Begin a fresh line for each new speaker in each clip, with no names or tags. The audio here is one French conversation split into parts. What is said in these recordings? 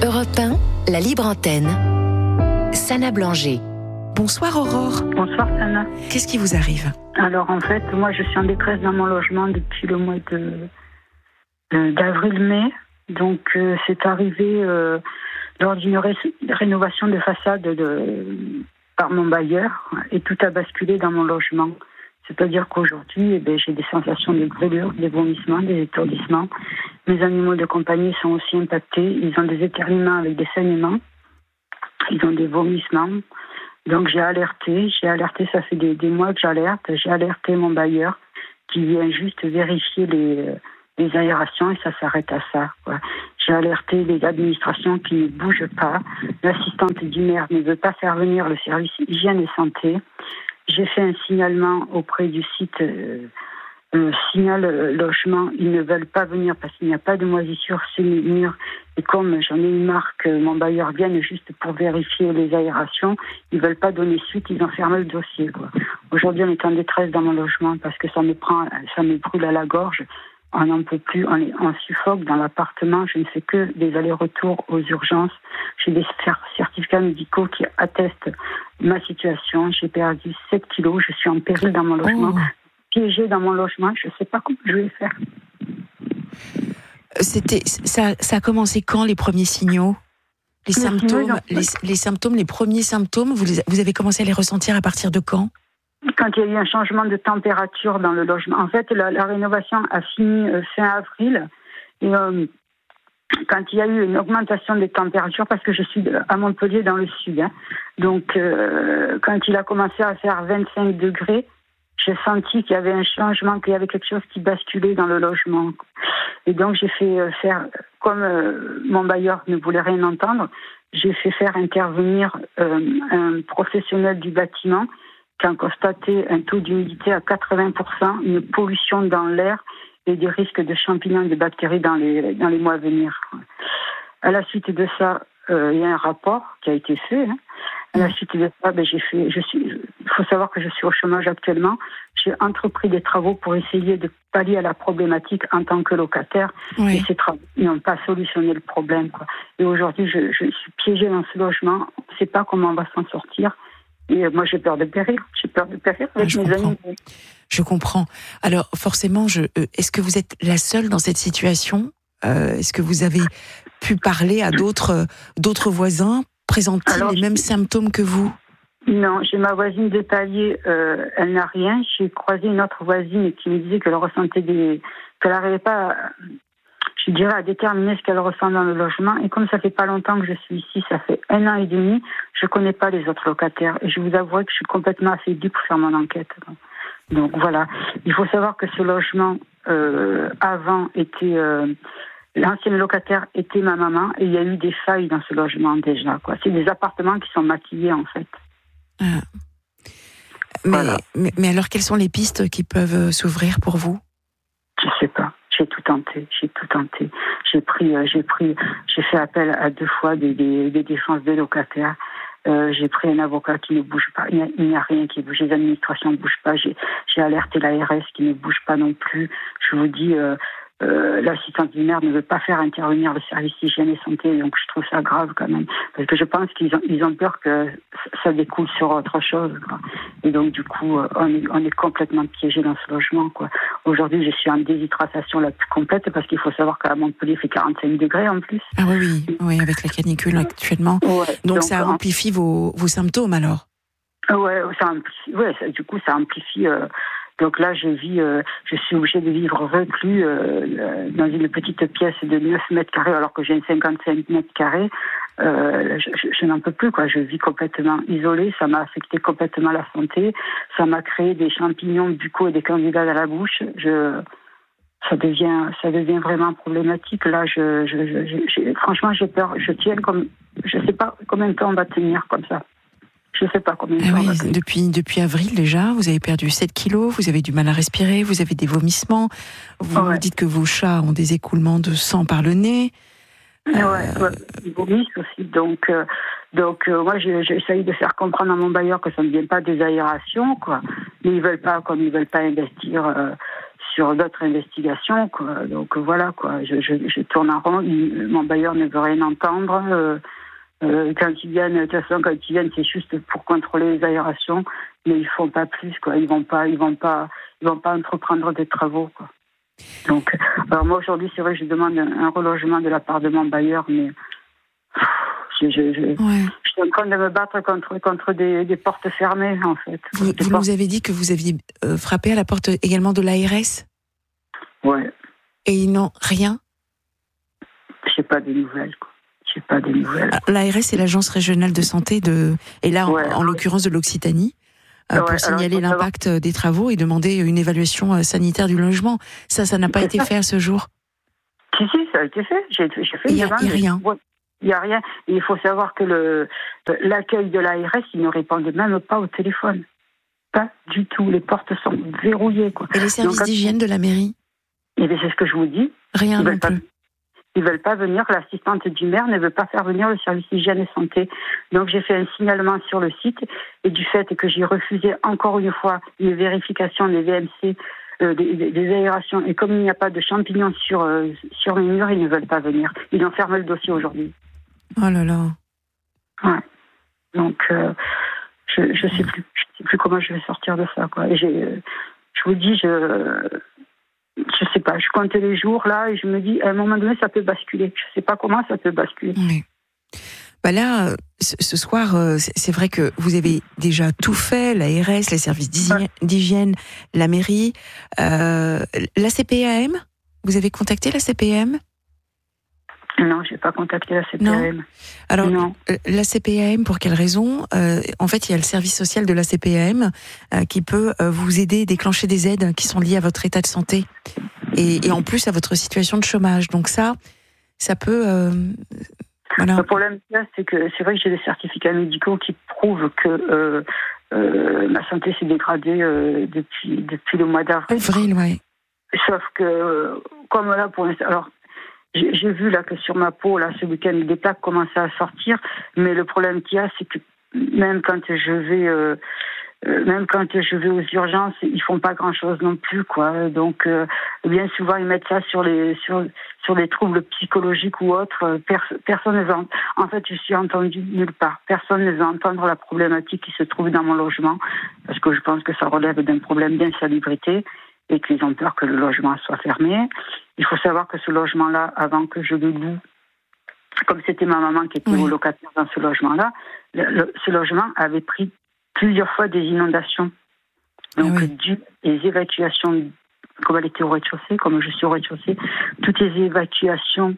Europe 1, la libre antenne. Sana Blanger.
Bonsoir Aurore.
Bonsoir Sana.
Qu'est-ce qui vous arrive ?
Alors en fait, moi je suis en détresse dans mon logement depuis le mois d'avril-mai. Donc c'est arrivé lors d'une rénovation de façade par mon bailleur et tout a basculé dans mon logement. C'est-à-dire qu'aujourd'hui, j'ai des sensations de brûlure, des vomissements, des étourdissements. Mes animaux de compagnie sont aussi impactés. Ils ont des éternuements avec des saignements. Ils ont des vomissements. Donc j'ai alerté, ça fait des mois que j'alerte. J'ai alerté mon bailleur qui vient juste vérifier les aérations et ça s'arrête à ça, quoi. J'ai alerté les administrations qui ne bougent pas. L'assistante du maire ne veut pas faire venir le service hygiène et santé. J'ai fait un signalement auprès du site Signal Logement. Ils ne veulent pas venir parce qu'il n'y a pas de moisissure sur les murs. Et comme j'en ai une marque, mon bailleur vienne juste pour vérifier les aérations. Ils ne veulent pas donner suite, ils ont fermé le dossier, quoi. Aujourd'hui, on est en détresse dans mon logement parce que ça me brûle à la gorge. On n'en peut plus, on suffoque dans l'appartement. Je ne fais que des allers-retours aux urgences. J'ai des certificats médicaux qui attestent ma situation. J'ai perdu 7 kilos. Je suis en péril dans mon logement. Piégée dans mon logement. Je ne sais pas comment je vais faire.
Ça a commencé quand, les premiers signaux ? Les symptômes, les premiers symptômes, vous avez commencé à les ressentir à partir de quand ?
Quand il y a eu un changement de température dans le logement. En fait, la rénovation a fini fin avril. Et quand il y a eu une augmentation des températures, parce que je suis à Montpellier dans le sud, donc quand il a commencé à faire 25 degrés, j'ai senti qu'il y avait un changement, qu'il y avait quelque chose qui basculait dans le logement. Et donc j'ai fait faire, comme mon bailleur ne voulait rien entendre, j'ai fait faire intervenir un professionnel du bâtiment qui a constaté un taux d'humidité à 80%, une pollution dans l'air et des risques de champignons et de bactéries dans les mois à venir. À la suite de ça, il y a un rapport qui a été fait. À la suite de ça, il faut savoir que je suis au chômage actuellement. J'ai entrepris des travaux pour essayer de pallier à la problématique en tant que locataire.
Oui.
Et ces travaux n'ont pas solutionné le problème, quoi. Et aujourd'hui, je suis piégée dans ce logement. On ne sait pas comment on va s'en sortir. Et moi, j'ai peur de périr. J'ai peur de périr avec mes amis.
Je comprends. Alors, forcément, est-ce que vous êtes la seule dans cette situation ? Est-ce que vous avez pu parler à d'autres voisins, présenter les mêmes symptômes que vous ?
Non, j'ai ma voisine de palier, elle n'a rien. J'ai croisé une autre voisine qui me disait qu'elle ressentait qu'elle n'arrivait pas, à déterminer ce qu'elle ressent dans le logement. Et comme ça fait pas longtemps que je suis ici, ça fait 1 an et demi, je connais pas les autres locataires. Et je vous avoue que je suis complètement affaiblie pour faire mon enquête. Donc voilà. Il faut savoir que ce logement, avant, était... l'ancienne locataire était ma maman et il y a eu des failles dans ce logement déjà, quoi. C'est des appartements qui sont maquillés, en fait.
Ah. Mais alors, quelles sont les pistes qui peuvent s'ouvrir pour vous ?
Je sais pas. J'ai tout tenté. J'ai fait appel à 2 fois des défenses des locataires. J'ai pris un avocat qui ne bouge pas. Il n'y a rien qui bouge. Les administrations ne bougent pas. J'ai alerté l'ARS qui ne bouge pas non plus. Je vous dis, l'assistante du maire ne veut pas faire intervenir le service hygiène et santé. Donc je trouve ça grave quand même. Parce que je pense qu'ils ont peur que ça découle sur autre chose, quoi. Et donc du coup, on est complètement piégé dans ce logement, quoi. Aujourd'hui, je suis en déshydratation la plus complète parce qu'il faut savoir qu'à Montpellier, il fait 45 degrés en plus.
Ah oui, avec la canicule actuellement. Ouais, donc ça amplifie vos symptômes alors.
Du coup, ça amplifie. Donc là, je suis obligée de vivre reclus dans une petite pièce de 9 mètres carrés alors que j'ai 55 mètres carrés. Je n'en peux plus, quoi. Je vis complètement isolée. Ça m'a affecté complètement la santé. Ça m'a créé des champignons buccaux et des candidats dans la bouche. Ça devient vraiment problématique. Là, franchement, j'ai peur. Je sais pas combien de temps on va tenir comme ça. Je sais pas combien de temps.
Depuis avril déjà, vous avez perdu 7 kilos, vous avez du mal à respirer, vous avez des vomissements, vous dites que vos chats ont des écoulements de sang par le nez.
Ils vomissent aussi. Donc moi, j'essaye de faire comprendre à mon bailleur que ça ne vient pas des aérations, quoi. Mais ils veulent pas investir sur d'autres investigations, quoi. Donc voilà, quoi. Je tourne en rond. Mon bailleur ne veut rien entendre. Quand ils viennent, de toute façon, c'est juste pour contrôler les aérations, mais ils font pas plus, quoi. Ils vont pas entreprendre des travaux, quoi. Donc, alors moi aujourd'hui, c'est vrai que je demande un relogement de la part de mon bailleur, mais je suis en train de me battre contre des portes fermées, en fait.
Vous nous avez dit que vous aviez frappé à la porte également de l'ARS ?
Ouais.
Et ils n'ont rien ?
J'ai pas de nouvelles, quoi.
L'ARS, c'est l'Agence régionale de santé et là, en l'occurrence de l'Occitanie, pour signaler l'impact des travaux et demander une évaluation sanitaire du logement. Ça n'a pas été fait à ce jour.
Si, ça a été fait. J'ai fait une demande.
Il n'y a rien.
Il n'y a rien. Et il faut savoir que l'accueil de l'ARS, ils ne répondent même pas au téléphone. Pas du tout. Les portes sont verrouillées, quoi.
Et les services d'hygiène de la mairie ?
Eh bien, c'est ce que je vous dis.
Rien non plus.
Ils ne veulent pas venir, l'assistante du maire ne veut pas faire venir le service hygiène et santé. Donc j'ai fait un signalement sur le site, et du fait que j'ai refusé encore une fois une vérification des VMC, des aérations, et comme il n'y a pas de champignons sur les murs, ils ne veulent pas venir. Ils ont fermé le dossier aujourd'hui.
Oh là là.
Ouais. Donc je sais plus comment je vais sortir de ça, quoi. Et je vous dis, je sais pas, je comptais les jours là et je me dis à un moment donné ça peut basculer. Je sais pas comment ça peut basculer.
Oui. Bah là, ce soir, c'est vrai que vous avez déjà tout fait, l'ARS, les services d'hygiène, la mairie, la CPAM. Vous avez contacté la CPAM ?
Non, j'ai pas contacté la CPAM.
Non. Alors, non. La CPAM, pour quelle raison ? En fait, il y a le service social de la CPAM qui peut vous aider, déclencher des aides qui sont liées à votre état de santé et en plus à votre situation de chômage. Donc ça peut... voilà.
Le problème, c'est que c'est vrai que j'ai des certificats médicaux qui prouvent que ma santé s'est dégradée depuis le mois d'avril.
Oui.
Sauf que, comme là, pour l'instant... Alors, j'ai vu là que sur ma peau, là, ce week-end, des plaques commençaient à sortir, mais le problème qu'il y a, c'est que même quand je vais aux urgences, ils font pas grand-chose non plus, quoi. Donc, bien souvent, ils mettent ça sur les troubles psychologiques ou autres. Personne ne veut. En fait, je suis entendue nulle part. Personne ne veut entendre la problématique qui se trouve dans mon logement, parce que je pense que ça relève d'un problème d'insalubrité et qu'ils ont peur que le logement soit fermé. Il faut savoir que ce logement-là, avant que je le loue, comme c'était ma maman qui était locataire dans ce logement-là, ce logement avait pris plusieurs fois des inondations. Donc, les évacuations, comme elle était au rez-de-chaussée, comme je suis au rez-de-chaussée, toutes les évacuations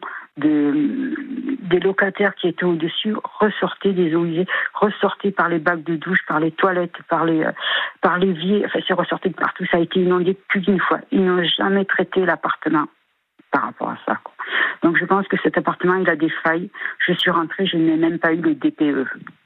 des locataires qui étaient au-dessus ressortaient des eaux usées, ressortaient par les bacs de douche, par les toilettes, par l'évier, enfin, c'est ressorti de partout. Ça a été inondé plus d'une fois. Ils n'ont jamais traité l'appartement par rapport à ça, quoi. Donc, je pense que cet appartement, il a des failles. Je suis rentrée, je n'ai même pas eu le DPE.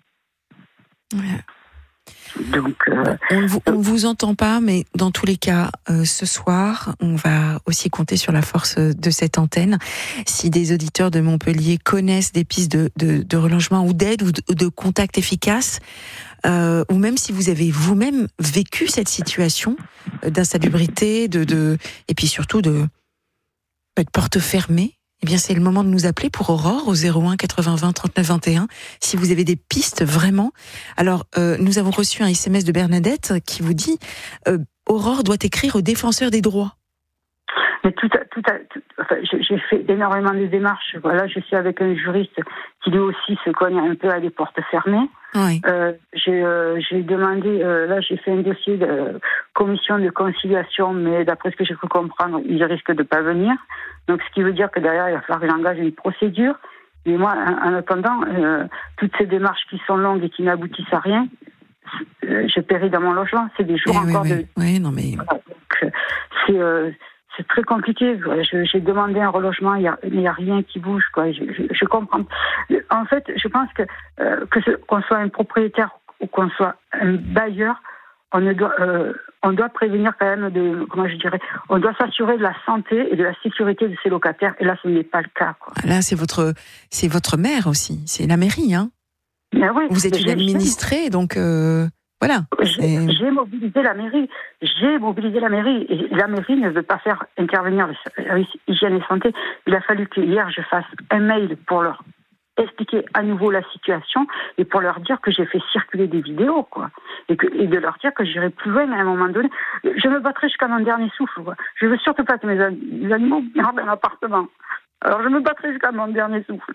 Ouais.
Donc,
on ne vous entend pas, mais dans tous les cas, ce soir, on va aussi compter sur la force de cette antenne. Si des auditeurs de Montpellier connaissent des pistes de relogement ou d'aide ou de contact efficace, ou même si vous avez vous-même vécu cette situation d'insalubrité, et puis surtout de porte fermée, eh bien, c'est le moment de nous appeler pour Aurore au 01 80 20 39 21. Si vous avez des pistes vraiment. Alors, nous avons reçu un SMS de Bernadette qui vous dit Aurore doit écrire au défenseur des droits.
Mais enfin, j'ai fait énormément de démarches. Voilà, je suis avec un juriste qui lui aussi se cogne un peu à des portes fermées.
Oui.
J'ai demandé, là j'ai fait un dossier de commission de conciliation, mais d'après ce que j'ai pu comprendre, il risque de pas venir. Donc ce qui veut dire que derrière il va falloir que j'engage une procédure. Et moi, en attendant, toutes ces démarches qui sont longues et qui n'aboutissent à rien, je péris dans mon logement. C'est des jours encore de...
Oui, non mais...
Voilà, donc, c'est très compliqué. J'ai demandé un relogement, il n'y a rien qui bouge, quoi. Je comprends. En fait, je pense qu'on soit un propriétaire ou qu'on soit un bailleur, on doit prévenir quand même on doit s'assurer de la santé et de la sécurité de ses locataires. Et là, ce n'est pas le cas, quoi.
Là, c'est votre maire aussi. C'est la mairie, hein.
Mais oui,
vous êtes une administrée, donc Voilà.
J'ai mobilisé la mairie. Et la mairie ne veut pas faire intervenir le service hygiène et santé. Il a fallu que hier je fasse un mail pour leur expliquer à nouveau la situation et pour leur dire que j'ai fait circuler des vidéos, quoi. Et de leur dire que j'irai plus loin à un moment donné. Je me battrai jusqu'à mon dernier souffle, quoi. Je veux surtout pas que mes animaux rentrent dans l'appartement. Alors je me battrai jusqu'à mon dernier souffle.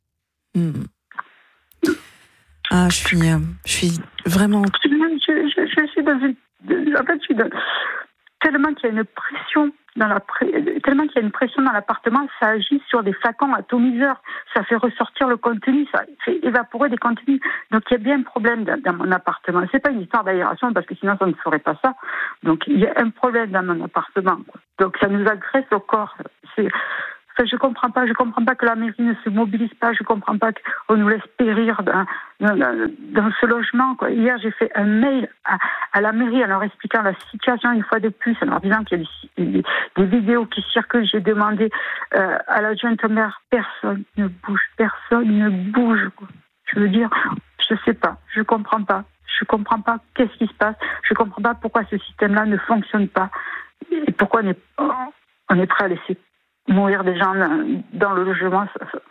Ah, je suis vraiment...
Je suis dans une... En fait, tellement qu'il y a une pression tellement qu'il y a une pression dans l'appartement, ça agit sur des flacons atomiseurs, ça fait ressortir le contenu, ça fait évaporer des contenus. Donc il y a bien un problème dans mon appartement. C'est pas une histoire d'aération parce que sinon ça ne ferait pas ça. Donc il y a un problème dans mon appartement, quoi. Donc ça nous agresse au corps. Je comprends pas que la mairie ne se mobilise pas, je comprends pas qu'on nous laisse périr dans ce logement, quoi. Hier, j'ai fait un mail à la mairie en leur expliquant la situation une fois de plus, en leur disant qu'il y a des vidéos qui circulent. J'ai demandé à l'adjointe au maire, personne ne bouge, quoi. Je veux dire, je sais pas, je comprends pas qu'est-ce qui se passe, je comprends pas pourquoi ce système-là ne fonctionne pas et pourquoi on est prêt à laisser mourir des gens dans le logement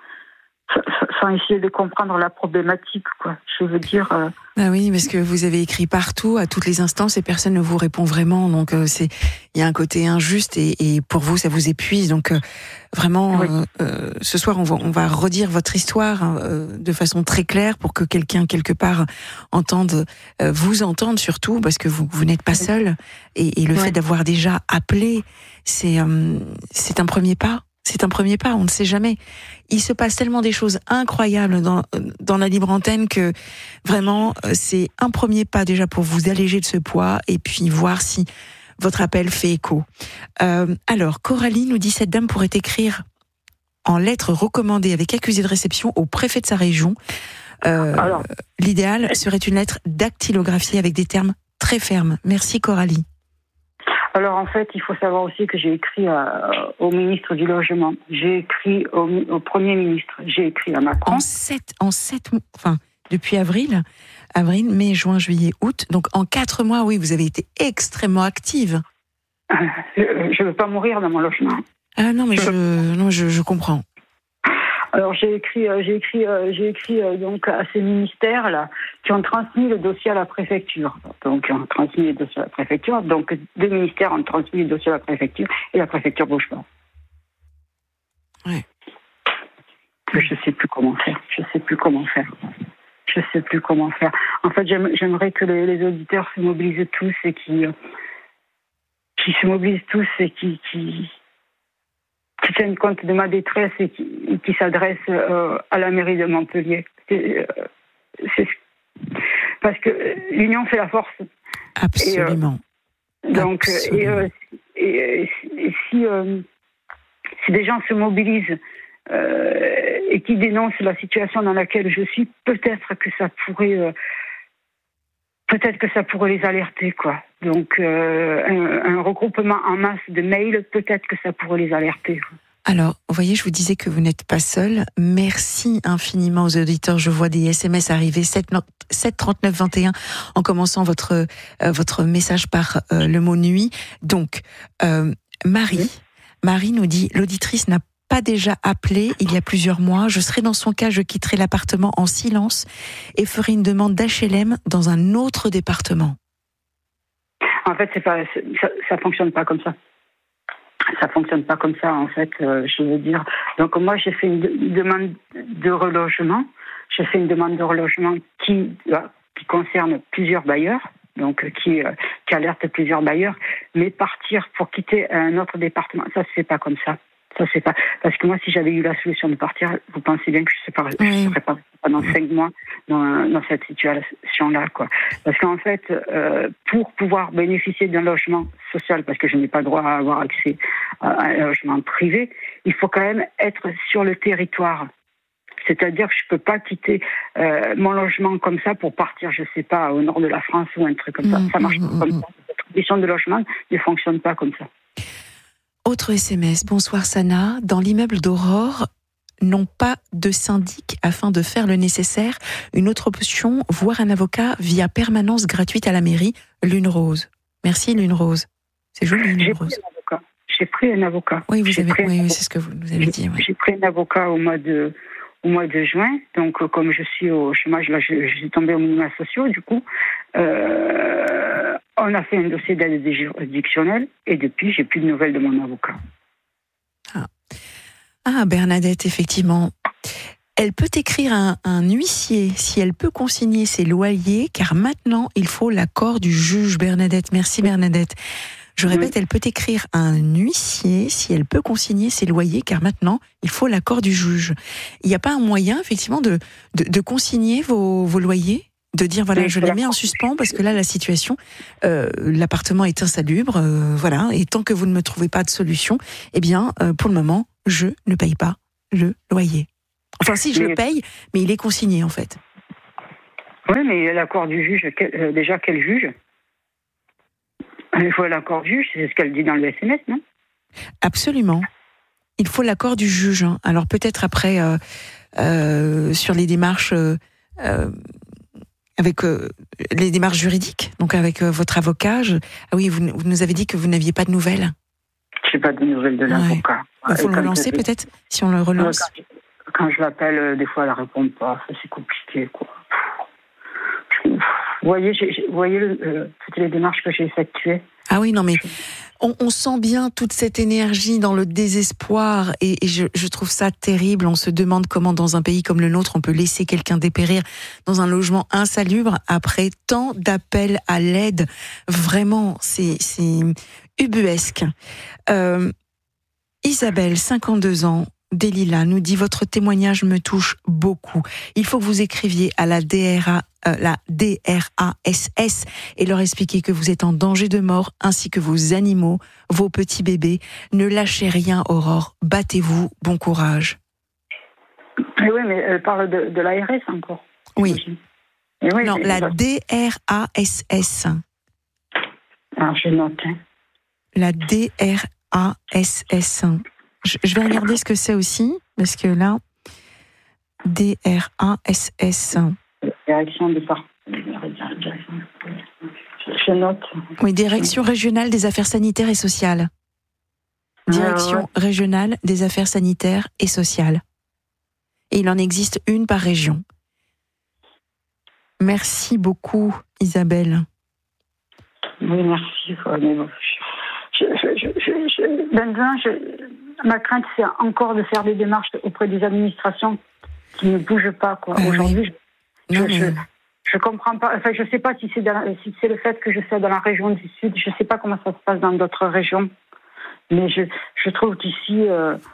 sans essayer de comprendre la problématique, quoi. Je veux dire...
Ah oui, parce que vous avez écrit partout, à toutes les instances, et personne ne vous répond vraiment. Donc, il y a un côté injuste, et pour vous, ça vous épuise. Donc, vraiment, oui. Ce soir, on va redire votre histoire de façon très claire pour que quelqu'un, quelque part, vous entende surtout, parce que vous n'êtes pas seul. Et le fait d'avoir déjà appelé, c'est un premier pas. C'est un premier pas, on ne sait jamais. Il se passe tellement des choses incroyables dans la libre antenne que vraiment, c'est un premier pas déjà pour vous alléger de ce poids et puis voir si votre appel fait écho. Alors, Coralie nous dit, cette dame pourrait écrire en lettres recommandées avec accusé de réception au préfet de sa région. L'idéal serait une lettre dactylographiée avec des termes très fermes. Merci Coralie.
Alors en fait, il faut savoir aussi que j'ai écrit au ministre du Logement, j'ai écrit au Premier ministre, j'ai écrit à Macron.
Depuis avril, mai, juin, juillet, août, donc en 4 mois, oui, vous avez été extrêmement active.
Je veux pas mourir dans mon logement.
Ah non, mais je comprends.
Alors j'ai écrit donc à ces ministères là qui ont transmis le dossier à la préfecture. Donc 2 ministères ont transmis le dossier à la préfecture et la préfecture bouge pas.
Ouais.
Je sais plus comment faire. En fait, j'aimerais que les auditeurs se mobilisent tous et qui se mobilisent tous et qui tiennent compte de ma détresse et qui s'adressent à la mairie de Montpellier. Parce que l'union fait la force.
Absolument.
Et si des gens se mobilisent et qui dénoncent la situation dans laquelle je suis, peut-être que ça pourrait les alerter, quoi. Donc, un regroupement en masse de mails, peut-être que ça pourrait les alerter.
Alors, vous voyez, je vous disais que vous n'êtes pas seul. Merci infiniment aux auditeurs. Je vois des SMS arriver, 7 39 21, en commençant votre message par le mot nuit. Donc, Marie nous dit, l'auditrice n'a pas déjà appelé il y a plusieurs mois. Je serai dans son cas, je quitterai l'appartement en silence et ferai une demande d'HLM dans un autre département.
En fait, ça fonctionne pas comme ça. Ça fonctionne pas comme ça, en fait, je veux dire. Donc moi, j'ai fait une demande de relogement. J'ai fait une demande de relogement qui concerne plusieurs bailleurs, donc qui alerte plusieurs bailleurs. Mais partir pour quitter un autre département, ça se fait pas comme ça. Ça c'est pas parce que moi, si j'avais eu la solution de partir, vous pensez bien que je serais pas pendant 5 mois dans cette situation-là, quoi. Parce qu'en fait, pour pouvoir bénéficier d'un logement social, parce que je n'ai pas le droit à avoir accès à un logement privé, il faut quand même être sur le territoire. C'est-à-dire que je peux pas quitter mon logement comme ça pour partir, je sais pas, au nord de la France ou un truc comme ça. Ça marche pas comme ça. Cette condition de logement ne fonctionne pas comme ça.
Autre SMS. Bonsoir Sana. Dans l'immeuble d'Aurore, n'ont pas de syndic afin de faire le nécessaire. Une autre option, voir un avocat via permanence gratuite à la mairie. Lune Rose. Merci Lune Rose. C'est joli Lune Rose.
J'ai pris un avocat.
Oui, c'est ce que vous nous avez dit. Oui.
J'ai pris un avocat au mois de juin. Donc, comme je suis au chômage, là, je suis tombée aux minima sociaux. Du coup, on a fait un dossier d'aide juridictionnelle et depuis, j'ai plus de nouvelles de mon avocat.
Ah, Bernadette, effectivement. Elle peut écrire un huissier si elle peut consigner ses loyers, car maintenant, il faut l'accord du juge, Bernadette. Merci, Bernadette. Je répète, elle peut écrire un huissier si elle peut consigner ses loyers, car maintenant, il faut l'accord du juge. Il n'y a pas un moyen, effectivement, de consigner vos loyers, de dire, voilà, je les mets en suspens, parce que là, la situation, l'appartement est insalubre, voilà, et tant que vous ne me trouvez pas de solution, eh bien, pour le moment, je ne paye pas le loyer. Enfin, si, je le paye, mais il est consigné, en fait.
Oui, mais l'accord du juge, déjà, quel juge ? Il faut l'accord du juge, c'est ce qu'elle dit dans le SMS, non ?
Absolument. Il faut l'accord du juge. Hein. Alors, peut-être après, sur les démarches... avec les démarches juridiques, donc avec votre avocat. Ah oui, vous nous avez dit que vous n'aviez pas de nouvelles.
Je n'ai pas de nouvelles de l'avocat.
Il faut le relancer peut-être, si on le relance.
Quand je l'appelle, des fois, elle ne répond pas. C'est compliqué, quoi. Vous voyez, toutes les démarches que j'ai effectuées.
Ah oui, non mais on sent bien toute cette énergie dans le désespoir et je trouve ça terrible. On se demande comment dans un pays comme le nôtre on peut laisser quelqu'un dépérir dans un logement insalubre après tant d'appels à l'aide. Vraiment, c'est ubuesque. Isabelle, 52 ans, des Lilas, nous dit: votre témoignage me touche beaucoup. Il faut que vous écriviez à la DRASS et leur expliquer que vous êtes en danger de mort, ainsi que vos animaux, vos petits bébés. Ne lâchez rien, Aurore. Battez-vous. Bon courage.
Mais oui, mais elle parle de l'ARS encore.
Oui.
Oui,
non, la DRASS.
Alors, je note.
La DRASS. Je vais regarder ce que c'est aussi, parce que là, DRASS. Direction
de part. Je note.
Oui, Direction régionale des affaires sanitaires et sociales. Direction régionale des affaires sanitaires et sociales. Et il en existe une par région. Merci beaucoup, Isabelle.
Oui, merci. Ma crainte, c'est encore de faire des démarches auprès des administrations qui ne bougent pas, quoi. Aujourd'hui, je comprends pas. Enfin, je sais pas si c'est le fait que je sois dans la région du Sud. Je sais pas comment ça se passe dans d'autres régions. Mais je trouve qu'ici...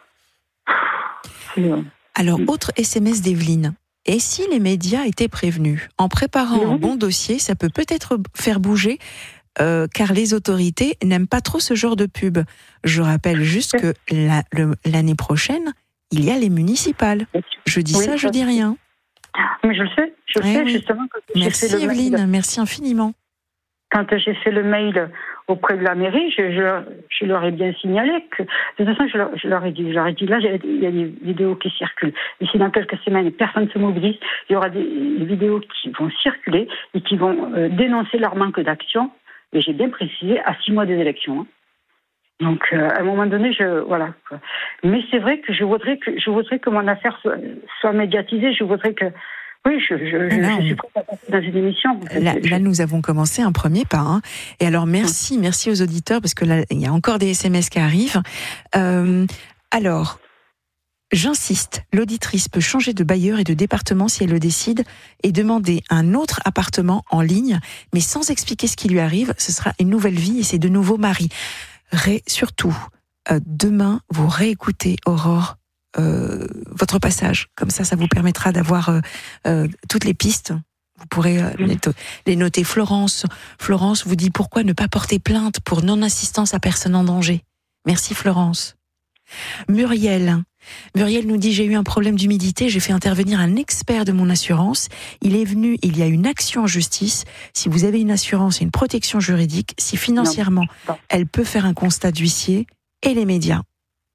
Alors, autre SMS d'Evelyne. Et si les médias étaient prévenus ? En préparant un bon dossier, ça peut peut-être faire bouger... car les autorités n'aiment pas trop ce genre de pub. Je rappelle juste que l'année prochaine, il y a les municipales. Je dis ça, je dis rien.
Mais je le sais, justement.
Merci Evelyne, merci infiniment.
Quand j'ai fait le mail auprès de la mairie, je leur ai bien signalé que, de toute façon, je leur ai dit, là, il y a des vidéos qui circulent. Et si dans quelques semaines, personne ne se mobilise, il y aura des vidéos qui vont circuler et qui vont dénoncer leur manque d'action. Et j'ai bien précisé, à 6 mois des élections. Hein. Donc, à un moment donné, voilà. Mais c'est vrai que je voudrais que mon affaire soit médiatisée. Je voudrais que... Oui, je suis prête à passer dans une émission.
Là, nous avons commencé un premier pas. Hein. Et alors, merci aux auditeurs, parce que là, il y a encore des SMS qui arrivent. Alors... J'insiste, l'auditrice peut changer de bailleur et de département si elle le décide et demander un autre appartement en ligne, mais sans expliquer ce qui lui arrive. Ce sera une nouvelle vie et c'est de nouveaux maris. Surtout, demain, vous réécoutez, Aurore, votre passage. Comme ça vous permettra d'avoir toutes les pistes. Vous pourrez les noter. Florence vous dit: pourquoi ne pas porter plainte pour non-assistance à personne en danger ? Merci Florence. Muriel nous dit: j'ai eu un problème d'humidité, j'ai fait intervenir un expert de mon assurance, il est venu, il y a une action en justice. Si vous avez une assurance et une protection juridique, si financièrement elle peut faire un constat d'huissier, et les médias.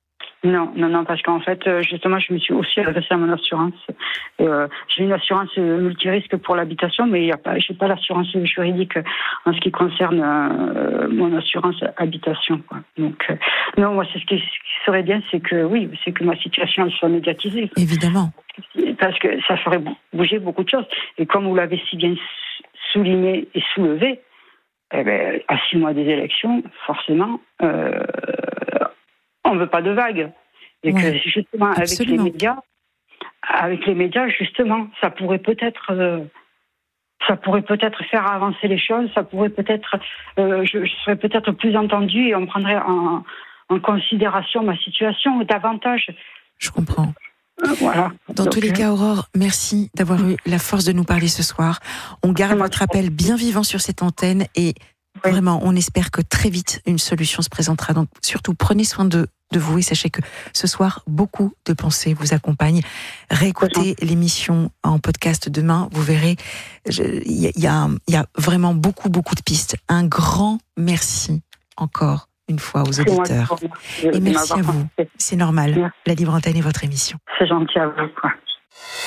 Non, parce qu'en fait, justement, je me suis aussi adressée à mon assurance. J'ai une assurance multirisque pour l'habitation, mais j'ai pas l'assurance juridique en ce qui concerne mon assurance habitation, quoi. Donc, non, moi, c'est ce qui serait bien, c'est que ma situation elle soit médiatisée.
Évidemment.
Parce que ça ferait bouger beaucoup de choses. Et comme vous l'avez si bien souligné et soulevé, à 6 mois des élections, forcément, on ne veut pas de vagues. Et que justement, avec les médias, justement, ça pourrait peut-être faire avancer les choses, ça pourrait peut-être, je serais peut-être plus entendue et on prendrait en considération ma situation davantage.
Je comprends.
Voilà.
Dans tous les cas, Aurore, merci d'avoir eu la force de nous parler ce soir. On garde votre appel bien vivant sur cette antenne et vraiment, on espère que très vite, une solution se présentera. Donc, surtout, prenez soin de vous et sachez que ce soir, beaucoup de pensées vous accompagnent. Réécoutez l'émission en podcast demain, vous verrez, il y a vraiment beaucoup de pistes. Un grand merci encore une fois aux auditeurs. Et merci à vous. C'est normal. La Libre Antenne est votre émission.
C'est gentil à vous, quoi.